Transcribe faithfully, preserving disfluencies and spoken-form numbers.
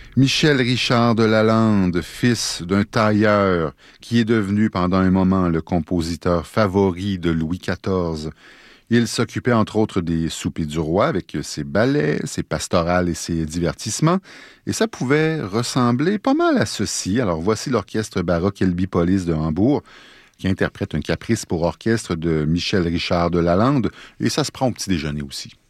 Michel Richard de Lalande, fils d'un tailleur qui est devenu pendant un moment le compositeur favori de Louis quatorze. Il s'occupait entre autres des soupers du roi avec ses ballets, ses pastorales et ses divertissements. Et ça pouvait ressembler pas mal à ceci. Alors voici l'orchestre baroque Elby Police de Hambourg qui interprète un caprice pour orchestre de Michel Richard de Lalande. Et ça se prend au petit déjeuner aussi.